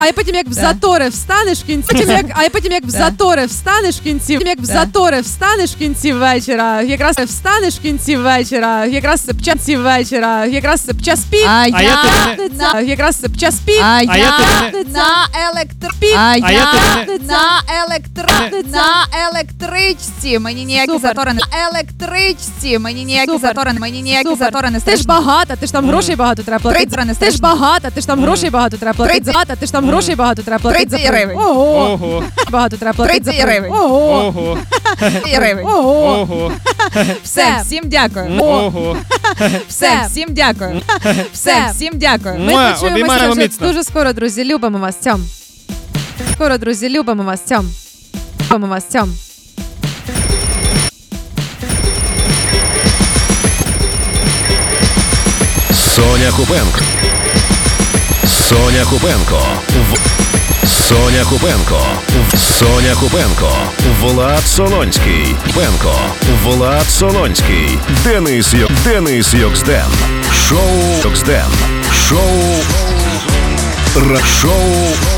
А потім як в затори встанеш в кінці, а потім як в затори встанеш в кінці, як в затори встанеш в кінці вечора, якраз встанеш в кінці вечора, якраз в часі вечора, якраз в час пік, якраз в час пік, на електричці. Мені ніякі затори не електричці. Мені ніякі затори, мені ніякі затори не страшні. Ти ж багата, ти ж там грошей багато треба платити. Ти ж багата, ти ж там грошей багато треба платити. Ти ж там грошей багато треба платити. 30 гривень. Ого. Багато треба платити. 30 гривень. Ого. 30 гривень. Ого. Все, всім дякую. Ого. Все, всім дякую. Все, всім дякую. Ми почуємося вже дуже скоро, друзі. Любимо вас. Цьом. Скоро, друзі, любимо вас. Цьом. Любимо вас. Цьом. Соня Купенко. Соня Купенко. Соня Купенко. Соня Купенко. Влад Солонський. Пенко. Влад Солонський. Денис Йоксден. Шоу Йоксден. Шоу.